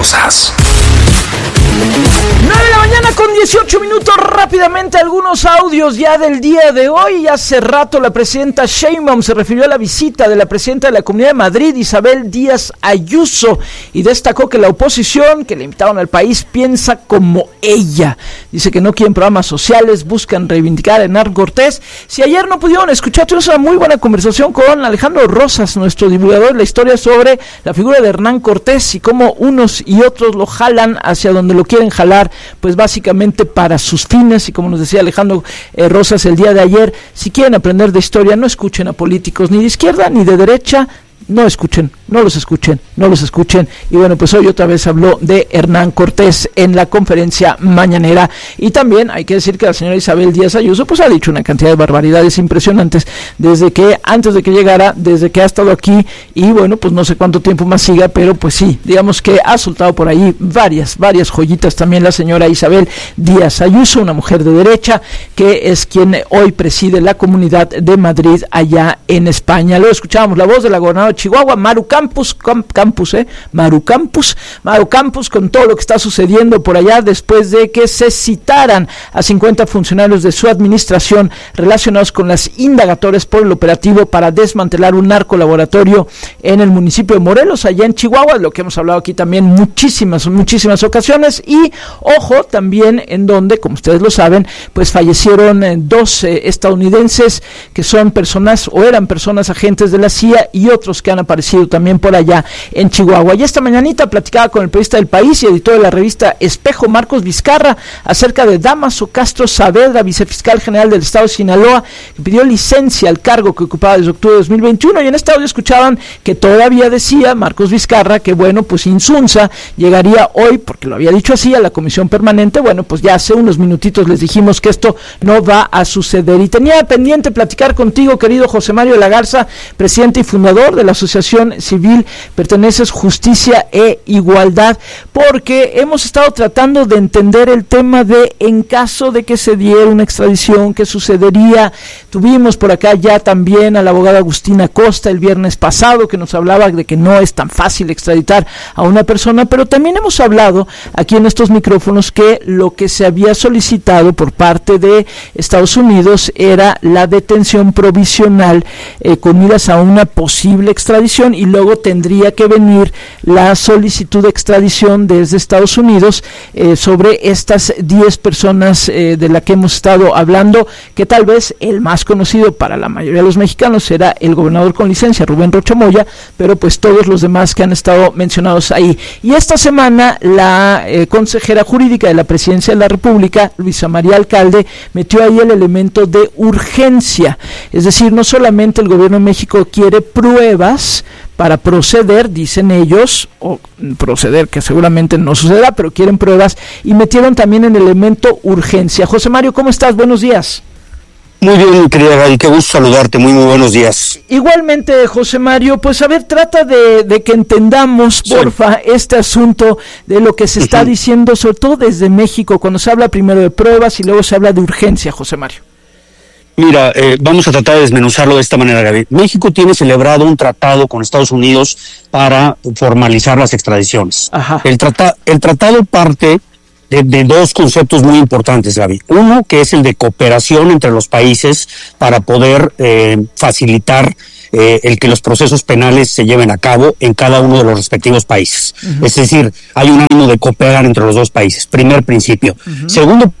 Rosas. 9 de la mañana con 18 minutos, rápidamente algunos audios ya del día de hoy. Hace rato la presidenta Sheinbaum se refirió a la visita de la presidenta de la Comunidad de Madrid, Isabel Díaz Ayuso, y destacó que la oposición que le invitaron al país piensa como ella. Dice que no quieren programas sociales, buscan reivindicar a Hernán Cortés. Si ayer no pudieron escuchar, tuvimos una muy buena conversación con Alejandro Rosas, nuestro divulgador de la historia, sobre la figura de Hernán Cortés y cómo unos y otros lo jalan hacia donde lo quieren jalar, pues básicamente para sus fines. Y como nos decía Alejandro Rosas el día de ayer, si quieren aprender de historia, no escuchen a políticos ni de izquierda ni de derecha. No los escuchen. Y bueno, pues hoy otra vez habló de Hernán Cortés en la conferencia mañanera. Y también hay que decir que la señora Isabel Díaz Ayuso pues ha dicho una cantidad de barbaridades impresionantes antes de que llegara, desde que ha estado aquí, y bueno, pues no sé cuánto tiempo más siga, pero pues sí, digamos que ha soltado por ahí varias joyitas también la señora Isabel Díaz Ayuso, una mujer de derecha que es quien hoy preside la Comunidad de Madrid allá en España. Luego escuchábamos la voz de la gobernadora de Chihuahua, Maru Campos, con todo lo que está sucediendo por allá después de que se citaran a 50 funcionarios de su administración relacionados con las indagatorias por el operativo para desmantelar un narcolaboratorio en el municipio de Morelos, allá en Chihuahua, de lo que hemos hablado aquí también muchísimas ocasiones. Y ojo, también en donde, como ustedes lo saben, pues fallecieron dos estadounidenses que son personas o eran personas agentes de la CIA, y otros que han aparecido también por allá en Chihuahua. Y esta mañanita platicaba con el periodista del País y editor de la revista Espejo, Marcos Vizcarra, acerca de Dámaso Castro Saavedra, vicefiscal general del estado de Sinaloa, que pidió licencia al cargo que ocupaba desde octubre de 2021. Y en este audio escuchaban que todavía decía Marcos Vizcarra que bueno, pues Insunza llegaría hoy, porque lo había dicho así, a la comisión permanente. Bueno, pues ya hace unos minutitos les dijimos que esto no va a suceder. Y tenía pendiente platicar contigo, querido José Mario de la Garza, presidente y fundador de la Asociación Civil Perteneces, Justicia e Igualdad, porque hemos estado tratando de entender el tema de, en caso de que se diera una extradición, ¿qué sucedería? Tuvimos por acá ya también a la abogada Agustina Costa el viernes pasado, que nos hablaba de que no es tan fácil extraditar a una persona, pero también hemos hablado aquí en estos micrófonos que lo que se había solicitado por parte de Estados Unidos era la detención provisional con miras a una posible extradición, y luego tendría que venir la solicitud de extradición desde Estados Unidos sobre estas 10 personas de la que hemos estado hablando, que tal vez el más conocido para la mayoría de los mexicanos será el gobernador con licencia, Rubén Rocha Moya, pero pues todos los demás que han estado mencionados ahí. Y esta semana la consejera jurídica de la Presidencia de la República, Luisa María Alcalde, metió ahí el elemento de urgencia, es decir, no solamente el gobierno de México quiere pruebas para proceder, dicen ellos, o proceder, que seguramente no sucederá, pero quieren pruebas, y metieron también el elemento urgencia. José Mario, ¿cómo estás? Buenos días. Muy bien, querida Gaby, qué gusto saludarte, muy buenos días. Igualmente, José Mario, pues a ver, trata de que entendamos, porfa, este asunto de lo que se está diciendo, sobre todo desde México, cuando se habla primero de pruebas y luego se habla de urgencia, José Mario. Mira, vamos a tratar de desmenuzarlo de esta manera, Gaby. México tiene celebrado un tratado con Estados Unidos para formalizar las extradiciones. Ajá. El tratado parte de dos conceptos muy importantes, Gaby. Uno, que es el de cooperación entre los países para poder facilitar el que los procesos penales se lleven a cabo en cada uno de los respectivos países. Uh-huh. Es decir, hay un ánimo de cooperar entre los dos países. Primer principio. Uh-huh. Segundo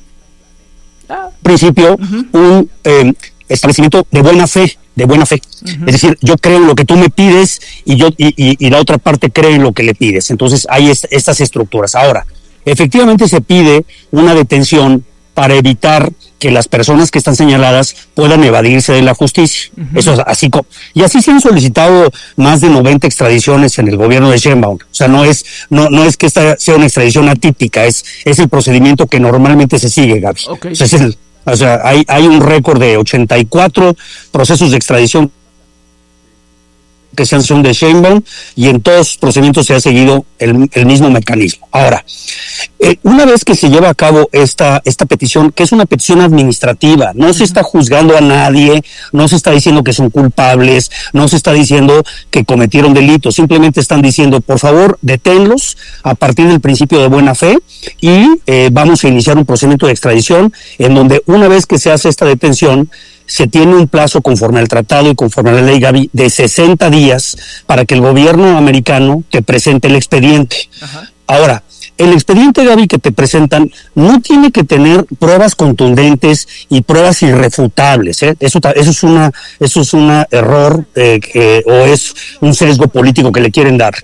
principio, un establecimiento de buena fe. Uh-huh. Es decir, yo creo en lo que tú me pides y la otra parte cree en lo que le pides. Entonces hay estas estructuras. Ahora, efectivamente se pide una detención para evitar que las personas que están señaladas puedan evadirse de la justicia. Uh-huh. Eso es así. Y así se han solicitado más de 90 extradiciones en el gobierno de Sheinbaum. O sea, no es que esta sea una extradición atípica, es el procedimiento que normalmente se sigue, Gaby. Okay. O sea, hay un récord de 84 procesos de extradición que sea sanción de Sheinbaum, y en todos los procedimientos se ha seguido el mismo mecanismo. Ahora, una vez que se lleva a cabo esta petición, que es una petición administrativa, no se está juzgando a nadie, no se está diciendo que son culpables, no se está diciendo que cometieron delitos, simplemente están diciendo, por favor, deténlos a partir del principio de buena fe y vamos a iniciar un procedimiento de extradición en donde una vez que se hace esta detención, se tiene un plazo conforme al tratado y conforme a la ley, Gaby, de 60 días para que el gobierno americano te presente el expediente. Ajá. Ahora, el expediente, Gaby, que te presentan no tiene que tener pruebas contundentes y pruebas irrefutables, ¿eh? Eso es un error o es un sesgo político que le quieren dar.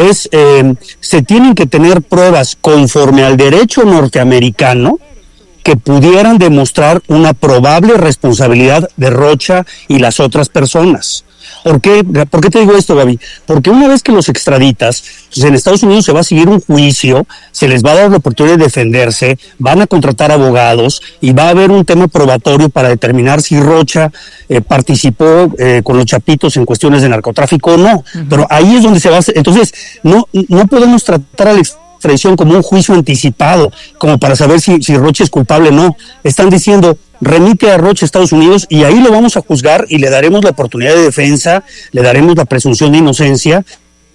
Se tienen que tener pruebas conforme al derecho norteamericano que pudieran demostrar una probable responsabilidad de Rocha y las otras personas. ¿Por qué te digo esto, Gaby? Porque una vez que los extraditas, pues en Estados Unidos se va a seguir un juicio, se les va a dar la oportunidad de defenderse, van a contratar abogados y va a haber un tema probatorio para determinar si Rocha participó con los chapitos en cuestiones de narcotráfico o no. Uh-huh. Pero ahí es donde se va a hacer. Entonces, no podemos tratar al extradición como un juicio anticipado, como para saber si Rocha es culpable o no. Están diciendo, remite a Rocha a Estados Unidos y ahí lo vamos a juzgar y le daremos la oportunidad de defensa, le daremos la presunción de inocencia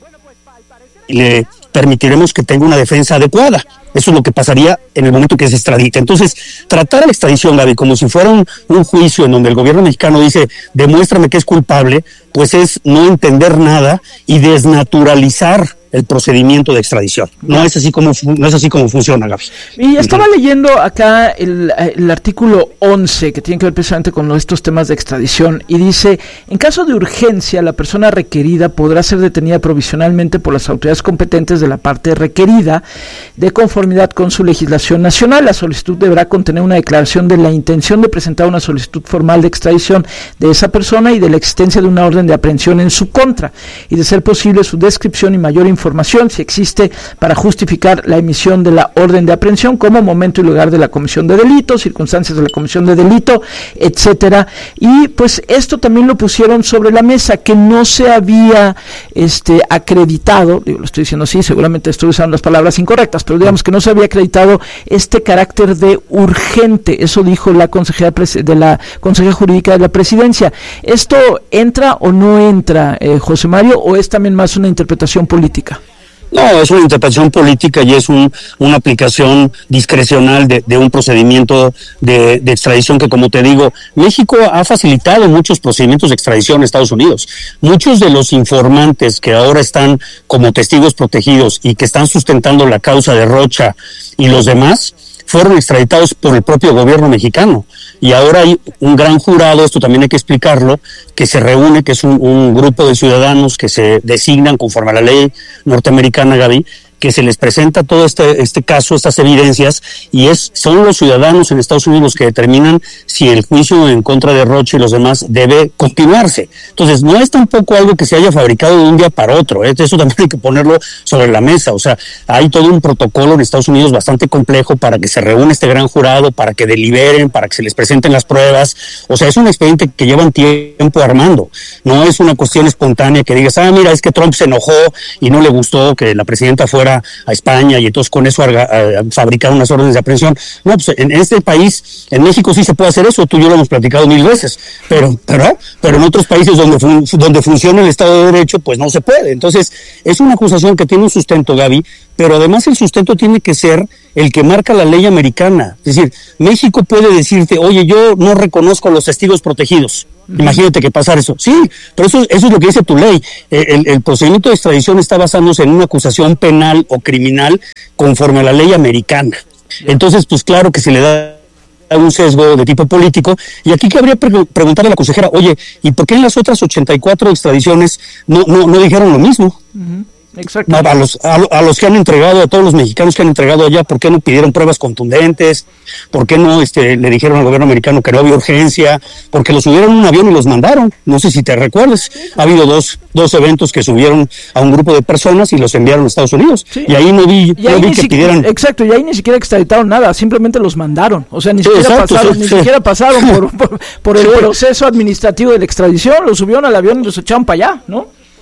y le permitiremos que tenga una defensa adecuada. Eso es lo que pasaría en el momento que se extradite. Entonces, tratar a la extradición, Gaby, como si fuera un juicio en donde el gobierno mexicano dice, demuéstrame que es culpable, pues es no entender nada y desnaturalizar el procedimiento de extradición. No es así como funciona, Gaby. Y estaba leyendo acá el artículo 11 que tiene que ver precisamente con estos temas de extradición y dice, en caso de urgencia, la persona requerida podrá ser detenida provisionalmente por las autoridades competentes de la parte requerida de conformidad con su legislación nacional. La solicitud deberá contener una declaración de la intención de presentar una solicitud formal de extradición de esa persona y de la existencia de una orden de aprehensión en su contra y de ser posible su descripción y mayor información si existe para justificar la emisión de la orden de aprehensión como momento y lugar de la comisión de delito, circunstancias de la comisión de delito, etcétera. Y pues esto también lo pusieron sobre la mesa, que no se había acreditado, lo estoy diciendo así, seguramente estoy usando las palabras incorrectas, pero digamos que no se había acreditado este carácter de urgente. Eso dijo la consejera jurídica de la presidencia. ¿Esto entra o no entra, José Mario, o es también más una interpretación política? No, es una interpretación política y es una aplicación discrecional de un procedimiento de extradición que, como te digo, México ha facilitado muchos procedimientos de extradición en Estados Unidos. Muchos de los informantes que ahora están como testigos protegidos y que están sustentando la causa de Rocha y los demás fueron extraditados por el propio gobierno mexicano. Y ahora hay un gran jurado, esto también hay que explicarlo, que se reúne, que es un grupo de ciudadanos que se designan conforme a la ley norteamericana, Gaby, que se les presenta todo este caso, estas evidencias, y son los ciudadanos en Estados Unidos los que determinan si el juicio en contra de Rocha y los demás debe continuarse. Entonces, no es tampoco algo que se haya fabricado de un día para otro, ¿eh? Eso también hay que ponerlo sobre la mesa. O sea, hay todo un protocolo en Estados Unidos bastante complejo para que se reúne este gran jurado, para que deliberen, para que se les presenten las pruebas. O sea, es un expediente que llevan tiempo armando. No es una cuestión espontánea que digas, mira, es que Trump se enojó y no le gustó que la presidenta fuera a España y entonces con eso fabricaron unas órdenes de aprehensión. No, pues en este país, en México sí se puede hacer eso, tú y yo lo hemos platicado 1000 veces, pero en otros países donde funciona el Estado de Derecho, pues no se puede. Entonces, es una acusación que tiene un sustento, Gaby, pero además el sustento tiene que ser el que marca la ley americana. Es decir, México puede decirte, oye, yo no reconozco a los testigos protegidos. Imagínate que pasar eso. Sí, pero eso es lo que dice tu ley. El procedimiento de extradición está basándose en una acusación penal o criminal conforme a la ley americana. Entonces, pues claro que se le da un sesgo de tipo político, y aquí cabría preguntarle a la consejera, oye, ¿y por qué en las otras 84 extradiciones no dijeron lo mismo? Uh-huh. Exacto. No, a los que han entregado, a todos los mexicanos que han entregado allá, ¿por qué no pidieron pruebas contundentes? ¿Por qué no le dijeron al gobierno americano que no había urgencia? Porque los subieron en un avión y los mandaron. No sé si te recuerdas. Ha habido dos eventos que subieron a un grupo de personas y los enviaron a Estados Unidos. Sí. Y ahí no vi que pidieran. Exacto, y ahí ni siquiera extraditaron nada, simplemente los mandaron. O sea, ni siquiera pasaron por el proceso administrativo de la extradición, los subieron al avión y los echaron para allá, ¿no?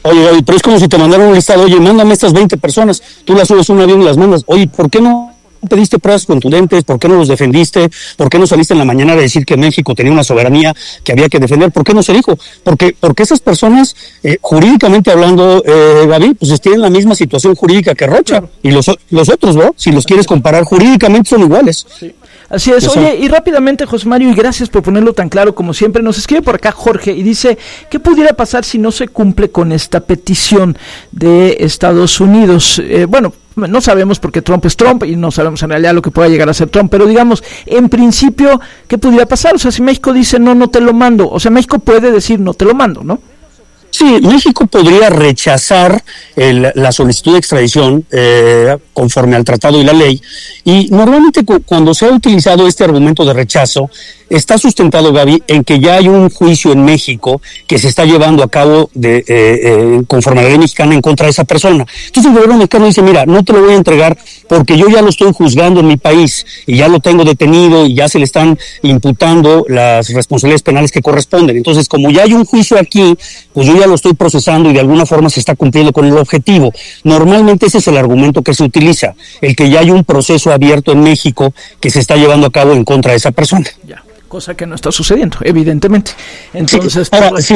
Oye, Gaby, pero es como si te mandaran un listado, oye, mándame estas 20 personas, tú las subes a un avión y las mandas. Oye, ¿por qué no pediste pruebas contundentes? ¿Por qué no los defendiste? ¿Por qué no saliste en la mañana a decir que México tenía una soberanía que había que defender? ¿Por qué no se dijo? Porque esas personas, jurídicamente hablando, Gaby, pues tienen la misma situación jurídica que Rocha. Claro. Y los otros, ¿no? Si los quieres comparar jurídicamente son iguales. Sí. Así es. Oye, y rápidamente, José Mario, y gracias por ponerlo tan claro como siempre, nos escribe por acá Jorge y dice, ¿qué pudiera pasar si no se cumple con esta petición de Estados Unidos? Bueno, no sabemos porque Trump es Trump y no sabemos en realidad lo que pueda llegar a ser Trump, pero digamos, en principio, ¿qué pudiera pasar? O sea, si México dice, no te lo mando, o sea, México puede decir, no te lo mando, ¿no? Sí, México podría rechazar la solicitud de extradición conforme al tratado y la ley, y normalmente cuando se ha utilizado este argumento de rechazo, está sustentado, Gaby, en que ya hay un juicio en México que se está llevando a cabo conforme a la ley mexicana en contra de esa persona. Entonces el gobierno mexicano dice, mira, no te lo voy a entregar porque yo ya lo estoy juzgando en mi país y ya lo tengo detenido y ya se le están imputando las responsabilidades penales que corresponden. Entonces, como ya hay un juicio aquí, pues yo ya lo estoy procesando y de alguna forma se está cumpliendo con el objetivo. Normalmente ese es el argumento que se utiliza, el que ya hay un proceso abierto en México que se está llevando a cabo en contra de esa persona. Ya. Cosa que no está sucediendo, evidentemente. Entonces, sí, ahora, si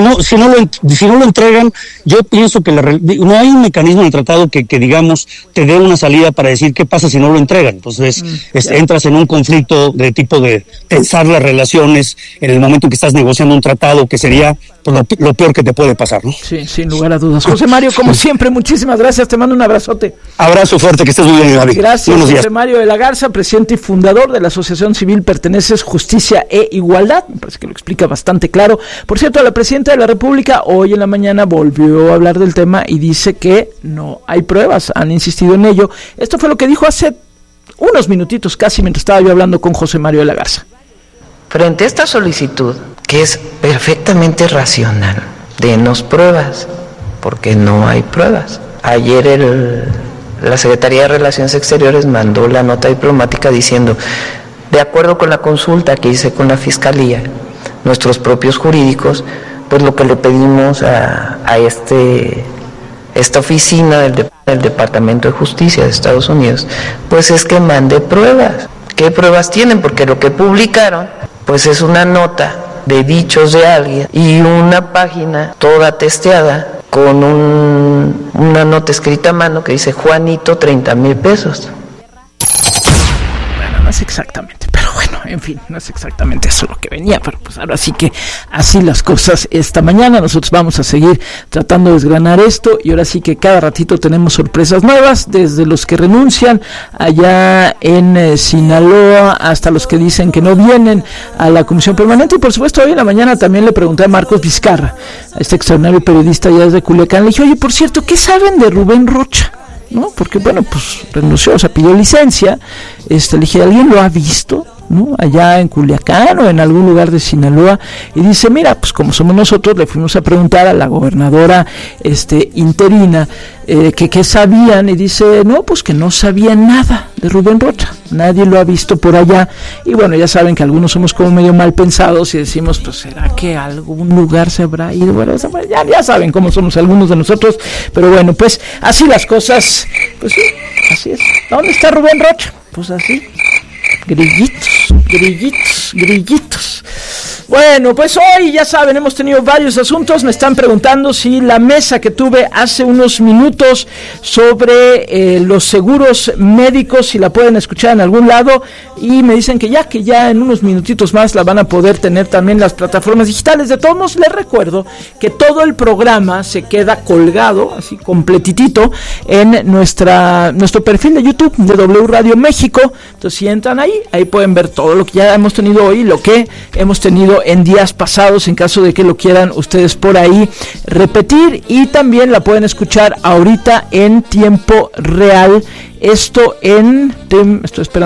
no lo entregan, yo pienso que no hay un mecanismo en el tratado que digamos te dé una salida para decir qué pasa si no lo entregan. Entonces entras en un conflicto de tipo de tensar las relaciones en el momento en que estás negociando un tratado, que sería pues, lo peor que te puede pasar, ¿no? Sí, sin lugar a dudas. José Mario, como siempre, muchísimas gracias. Te mando un abrazote. Abrazo fuerte, que estés muy bien, Gaby. Gracias, José Mario de la Garza, presidente y fundador de la Asociación Civil Perteneces, Justicia e Igualdad. Me parece que lo explica bastante claro. Por cierto, la presidenta de la República hoy en la mañana volvió a hablar del tema y dice que no hay pruebas. Han insistido en ello. Esto fue lo que dijo hace unos minutitos casi mientras estaba yo hablando con José Mario de la Garza. Frente a esta solicitud, que es perfectamente racional, denos pruebas, porque no hay pruebas. Ayer la Secretaría de Relaciones Exteriores mandó la nota diplomática diciendo, de acuerdo con la consulta que hice con la Fiscalía, nuestros propios jurídicos, pues lo que le pedimos a esta oficina del Departamento de Justicia de Estados Unidos, pues es que mande pruebas. ¿Qué pruebas tienen? Porque lo que publicaron, pues es una nota de dichos de alguien y una página toda testeada con una nota escrita a mano que dice Juanito 30,000 pesos. Bueno, no es exactamente, pero bueno, en fin, no es exactamente eso lo que venía, pero pues ahora sí que así las cosas esta mañana. Nosotros vamos a seguir tratando de desgranar esto y ahora sí que cada ratito tenemos sorpresas nuevas, desde los que renuncian allá en Sinaloa hasta los que dicen que no vienen a la comisión permanente. Y por supuesto hoy en la mañana también le pregunté a Marcos Vizcarra, a este extraordinario periodista allá desde Culiacán, le dije, oye, por cierto, ¿qué saben de Rubén Rocha? ¿No? Porque bueno, pues renunció, o sea, pidió licencia. Le dije, ¿alguien lo ha visto? ¿No? Allá en Culiacán o en algún lugar de Sinaloa, y dice, mira, pues como somos nosotros, le fuimos a preguntar a la gobernadora interina que qué sabían, y dice, no, pues que no sabían nada de Rubén Rocha, nadie lo ha visto por allá. Y bueno, ya saben que algunos somos como medio mal pensados y decimos, pues será que a algún lugar se habrá ido. Bueno, ya saben cómo somos algunos de nosotros, pero bueno, pues así las cosas, pues sí, así es. ¿Dónde está Rubén Rocha? Pues así, grillitos. Bueno, pues hoy ya saben, hemos tenido varios asuntos. Me están preguntando si la mesa que tuve hace unos minutos sobre los seguros médicos, si la pueden escuchar en algún lado, y me dicen que ya en unos minutitos más la van a poder tener también las plataformas digitales. De todos modos, les recuerdo que todo el programa se queda colgado, así completitito, en nuestro perfil de YouTube de W Radio México. Entonces, si entran ahí pueden ver todo lo que ya hemos tenido hoy, lo que hemos tenido en días pasados, en caso de que lo quieran ustedes por ahí repetir, y también la pueden escuchar ahorita en tiempo real. Esto estoy esperando